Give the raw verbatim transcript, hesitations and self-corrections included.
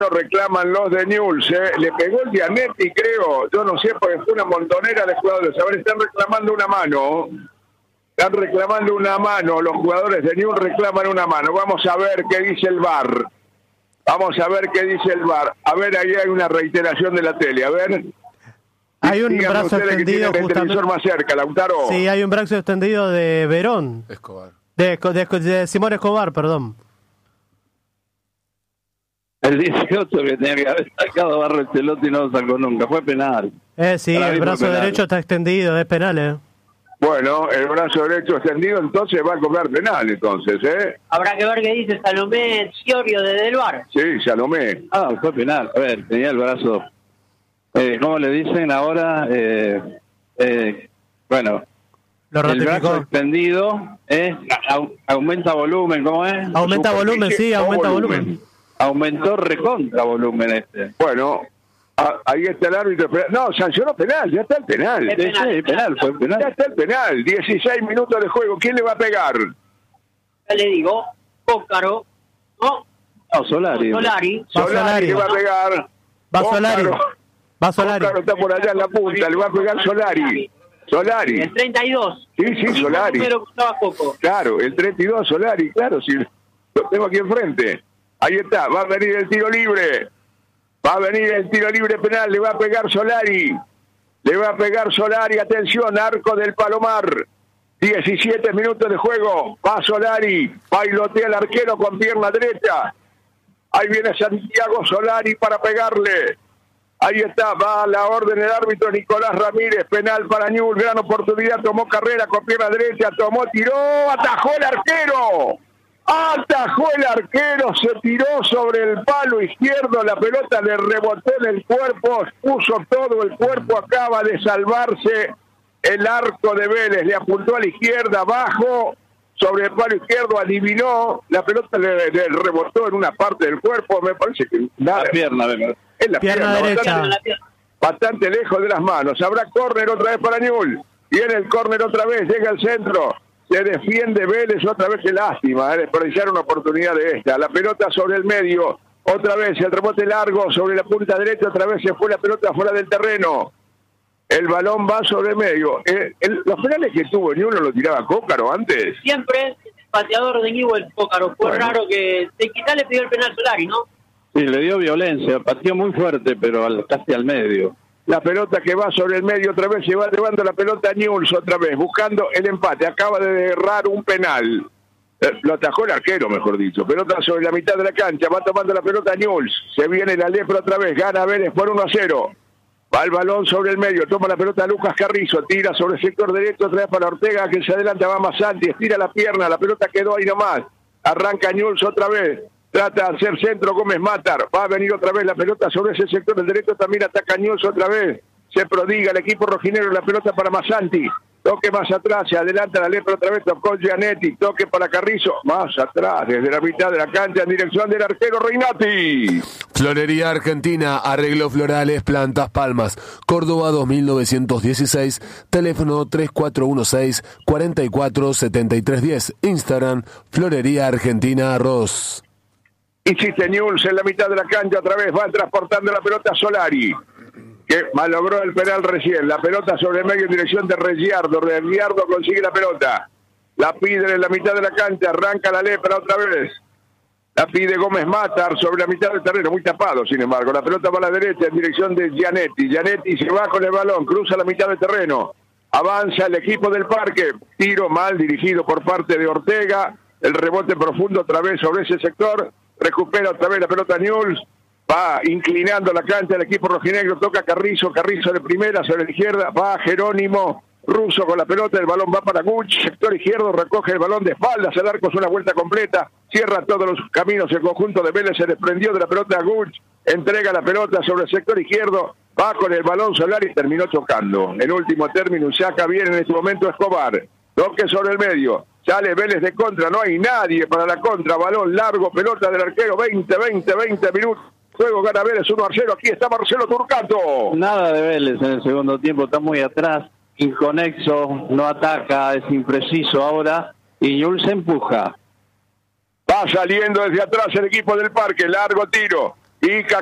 reclaman los de Newell's, ¿eh? Le pegó el Gianetti, creo, yo no sé, porque fue una montonera de jugadores. A ver, están reclamando una mano, están reclamando una mano, los jugadores de Newell's reclaman una mano. Vamos a ver qué dice el V A R, vamos a ver qué dice el V A R. A ver, ahí hay una reiteración de la tele, a ver. Hay un Díganme brazo ustedes extendido que tienen el televisor más cerca, Lautaro. Sí, hay un brazo extendido de Verón. Escobar. De, de, de, de Simón Escobar, perdón. El dieciocho que tenía que haber sacado Barrechelotti y no lo sacó nunca, fue penal. Eh, sí, Para el mí fue brazo penal. derecho está extendido, es penal, eh. Bueno, el brazo derecho extendido, entonces va a cobrar penal, entonces, ¿eh? Habrá que ver qué dice Salomé Sciorio desde el V A R. Sí, Salomé. Ah, fue penal. A ver, tenía el brazo. Eh, ¿Cómo le dicen ahora? Eh, eh, bueno, Lo el brazo ratificó. extendido eh, au- aumenta volumen, ¿cómo es? Aumenta volumen, sí, aumenta volumen. Aumentó recontra volumen este. Bueno, a- ahí está el árbitro. No, sancionó penal, ya está el penal. Es penal, Sí, sí, penal, fue Ya penal. está el penal, dieciséis minutos de juego. ¿Quién le va a pegar? Ya le digo, Pócaro, ¿no? No, Solari. Solari. Va Solari Solari. le va a pegar. Va Solari. Óscar, Va Solari. Óscar está por allá en la punta, le va a pegar Solari. Solari. El treinta y dos. Sí, sí, Solari. Pero costaba poco. Claro, el treinta y dos Solari, claro, sí, lo tengo aquí enfrente. Ahí está, va a venir el tiro libre. Va a venir el tiro libre penal, le va a pegar Solari. Le va a pegar Solari, atención, arco del Palomar. diecisiete minutos de juego. Va Solari, bailotea el arquero con pierna derecha. Ahí viene Santiago Solari para pegarle. Ahí está, va a la orden del árbitro Nicolás Ramírez, penal para Newell's, gran oportunidad, tomó carrera con pierna derecha, tomó, tiró, atajó el arquero. Atajó el arquero, se tiró sobre el palo izquierdo, la pelota le rebotó en el cuerpo, puso todo el cuerpo, acaba de salvarse el arco de Vélez, le apuntó a la izquierda, abajo, sobre el palo izquierdo, adivinó, la pelota le, le rebotó en una parte del cuerpo, me parece que nada, La pierna, venga. es la Pierna pierna, derecha. bastante, bastante lejos de las manos. Habrá córner otra vez para Newell's, viene el córner otra vez, llega al centro. Se defiende Vélez otra vez, qué lástima, ¿eh? Desperdiciar una oportunidad de esta. La pelota sobre el medio, otra vez el rebote largo sobre la punta derecha, otra vez se fue la pelota fuera del terreno. El balón va sobre el medio. Eh, el- los penales que tuvo Newell's lo tiraba Cócaro antes. Siempre el pateador de Newell's, Pócaro. Fue Bueno. raro que de quitar le pidió el penal Solari, ¿no? Sí, le dio violencia, pateó muy fuerte, pero al, casi al medio. La pelota que va sobre el medio otra vez, se va llevando la pelota a Newell's otra vez, buscando el empate. Acaba de errar un penal. Eh, lo atajó el arquero, mejor dicho. Pelota sobre la mitad de la cancha, va tomando la pelota Newell's. Se viene la lepra otra vez, gana Vélez por uno a cero. Va el balón sobre el medio, toma la pelota Lucas Carrizo, tira sobre el sector derecho, otra vez para Ortega, que se adelanta, va Masanti, estira la pierna, la pelota quedó ahí nomás. Arranca Newell's otra vez. Trata de hacer centro Gómez Matar. Va a venir otra vez la pelota sobre ese sector del derecho. También ataca Newell's otra vez. Se prodiga el equipo rojinegro. La pelota para Masanti. Toque más atrás. Se adelanta la lepra otra vez. Tocó Gianetti. Toque para Carrizo. Más atrás. Desde la mitad de la cancha en dirección del arquero Reinati. Florería Argentina, arreglo florales, plantas, palmas. Córdoba dos mil novecientos dieciséis, teléfono tres cuatro uno seis, cuatro cuatro siete tres uno cero. Instagram, Florería Argentina Arroz. Insiste Newell's en la mitad de la cancha otra vez. Va transportando la pelota Solari, que malogró el penal recién. La pelota sobre el medio en dirección de Regiardo. Regiardo consigue la pelota. La pide en la mitad de la cancha. Arranca la lepra otra vez. La pide Gómez Matar sobre la mitad del terreno. Muy tapado, sin embargo. La pelota va a la derecha en dirección de Gianetti. Gianetti se va con el balón. Cruza la mitad del terreno. Avanza el equipo del Parque. Tiro mal dirigido por parte de Ortega. El rebote profundo otra vez sobre ese sector. Recupera otra vez la pelota Newell's. Va inclinando la cancha el equipo rojinegro. Toca Carrizo. Carrizo de primera sobre la izquierda. Va Jerónimo Russo con la pelota. El balón va para Guch. Sector izquierdo. Recoge el balón de espaldas. El arco es una vuelta completa. Cierra todos los caminos. El conjunto de Vélez se desprendió de la pelota a Guch. Entrega la pelota sobre el sector izquierdo. Va con el balón Solari y terminó chocando. En último término, saca bien en este momento Escobar. Toque sobre el medio. Sale Vélez de contra. No hay nadie para la contra. Balón largo. Pelota del arquero. veinte, veinte, veinte minutos. Juego gana Vélez uno a cero. Aquí está Marcelo Turcato. Nada de Vélez en el segundo tiempo, está muy atrás, inconexo, no ataca, es impreciso ahora, y Newell's se empuja. Va saliendo desde atrás el equipo del Parque. Largo tiro. Ica